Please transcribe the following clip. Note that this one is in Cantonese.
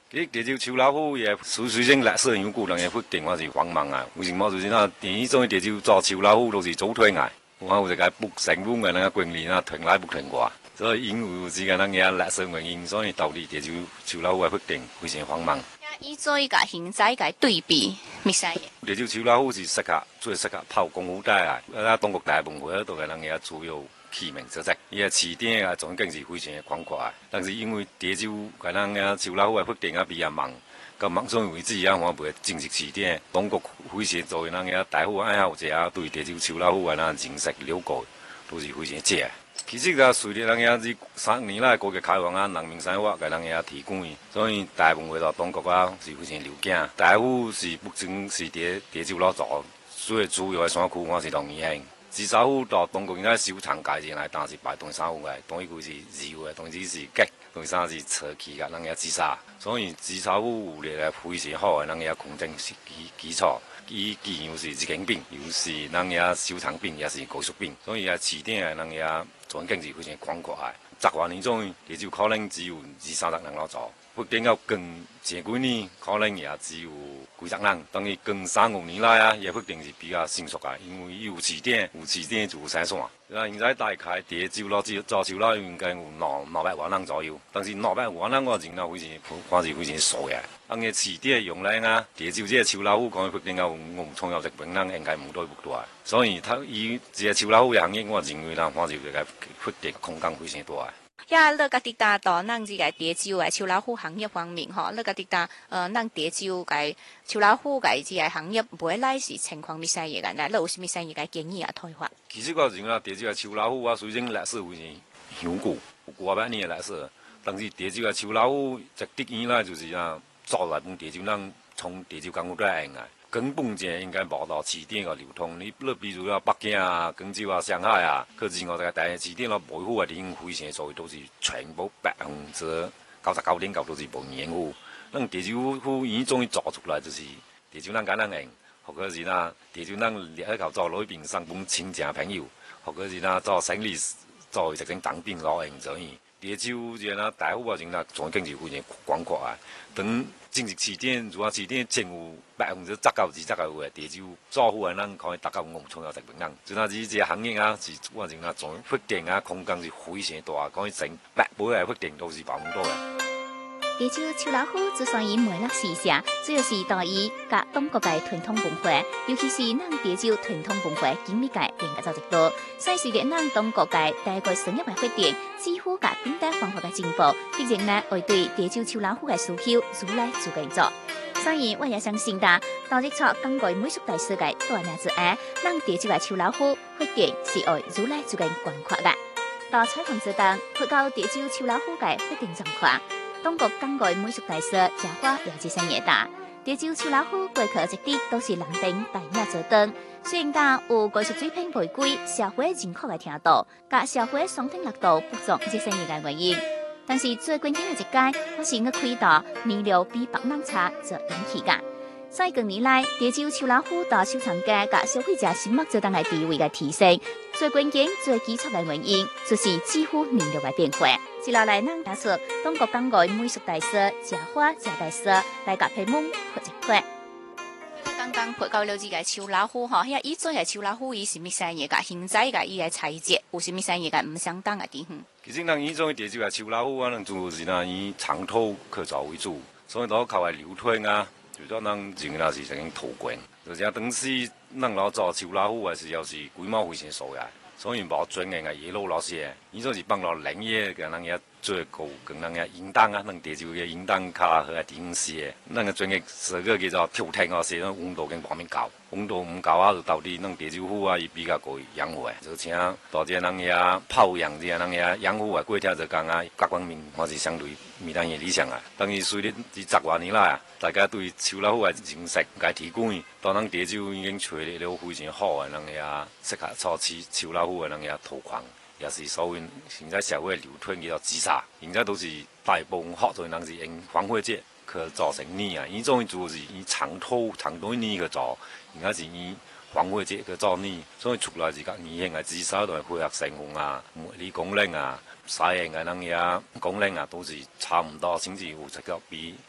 佢地招秋老虎也屬性歷史有古人嘅決定我是荒謬啊！為什麼就是那第一種地招做秋老虎都是早退捱，我有一個不成功嘅那個觀念啊，停來不停掛，所以因為有時間那個歷史原因，所以導致地招秋老虎嘅決定非常荒謬。 以做一個現在嘅對比，咩嘢？ 地招秋老虎是最適合跑功夫帶啊！中國大部分都係那個主要器皿所在，伊個市點啊，總更是非常廣闊啊。但是因為地招個那個秋老虎嘅決定啊比較慢，到目前為止啊，我袂正式市點，中國非常作為那個大虎愛好者啊，對地招秋老虎嘅那認識了解都是非常正。其實啊，隨着那個3年來國嘅開放啊，人民生活嘅那個提供，所以大部分到中國啊是非常了解。大虎是目前是地招攞做，所以主要嘅山區我是同意嘅。紫砂虎到中國應該收藏價錢來，但是擺東山虎嘅，當一個是肉嘅，當一是雞，當三是車器嘅，那個紫砂。所以紫砂虎有咧非常好嘅那個空間基礎。伊既又是日經品，又是那個收藏品，也是藝術品，所以啊，市點嘅那個環境是非常廣闊嘅。10多年中，地招可能只有20-30人攞做。會點到更前幾年，可能也只有幾十人。等於更3-5年來啊，也決定是比較成熟啊，因為有市點就有生產。現在大概地招攞做秋老應該有200萬人左右，但是200萬人我認為看是非常少嘅。咁嘅市點用量啊，地招這個秋老虎講決定有創造值本人應該唔多不大，所以以這個秋老虎嘅行業，我認為啦，看是個決定空間非常大。 呀，你個滴答到咱這個地招嘅秋老虎行業方面，吼，你個滴答咱地招嘅秋老虎嘅這個行業未來是情況咩嘢嘅？嗱，你有咩嘢嘅建議啊？推法？ 其實我認為地招嘅秋老虎啊，雖然歷史非常悠久，有過百年嘅歷史，但是地招嘅秋老虎直直以來就是啊，做來本地招咱從地招港口都係用嘅。根本就應該無到市點個流通，你比如北京啊、廣州啊、上海啊，佢另外個大市點咯，維護嘅點非常所以都是全部99.9%都是無維護。咱地招虎已經終於做出來，就是地招咱簡單用，或者是呐地招咱喺頭做裏邊上本親戚朋友，或者是呐做生意做直情當兵攞用所以。地招就嗱大虎啊，就嗱總經濟非常廣闊啊。等正式市點，如果市點前有10%到20%嘅地招做虎啊，咱可以達到5創造值本人。就嗱呢隻行業啊，是我認為總決定啊，空間是非常大，講起成100倍嘅決定都是百分多嘅。 地招秋老虎之所以沒落時下，主要是在於甲中國嘅傳統文化，尤其是咱地招傳統文化緊密嘅連接做一道。所以隨着咱中國嘅大個商業嘅發展，似乎甲現代方法嘅進步，必然咧會對地招秋老虎嘅需求越來越緊做。所以我也相信啦，當日出港外美術大師嘅大名之下，咱地招嘅秋老虎必定是會越來越緊廣闊嘅。到採訪之中，報告地招秋老虎嘅發展狀況。中國港外美術大師賈華也接受熱答，地招秋老虎過去一直都是人丁大名做燈，雖然講有藝術水平違規，社會認可嘅程度，甲社會雙聽力度不足這些嘅原因，但是最關鍵嘅一屆，我是應該開到年齡比別人差就引起嘅。所以近年來，地招秋老虎到收藏家甲消費者心目中嘅地位嘅提升，最關鍵、最基礎嘅原因，就是幾乎年齡嘅變化。接落來，咱打出中國港外美術大師賈華賈大師來甲批蒙學一塊。剛剛報告了這個秋老虎吼，迄以前嘅秋老虎伊是咩生意㗎？現在嘅伊嘅材質有是咩生意㗎？唔相當嘅地方。 其實咱以前地招嘅秋老虎啊，咱主要是呐以長頭刻造為主，所以都靠係流推啊。就說咱認為是成土貴，就是當時咱老做秋老虎嘅時候是規模非常數嘅，所以無專業嘅野路老師，伊說是幫到林業嘅人嘢最高，跟人嘢引導啊，咱地招嘅引導卡和電視嘅，咱個專業是個叫做跳艇啊，是咱溫度跟旁邊高，溫度唔高啊，就導致咱地招虎啊，伊比較高養護嘅，就請大隻人嘢泡養啲人嘢養護嘅過程就講啊，各方面我是相對未當然理想啊，當然隨着這10多年來啊，大家對秋老虎嘅認識嘅提高，當咱地招已經處理了非常好嘅人嘢適合做秋老虎嘅人嘢土框。也是所謂現在社會流傳叫做紫砂，現在都是大部分學做人是用黃灰質去做成泥啊，呢種就是以長土泥去做，而家是以黃灰質去做泥，所以出來是個泥型嘅紫砂同埋配合成分啊、物理功能啊、曬型嘅人嘢功能啊，都是差唔多，甚至有一個比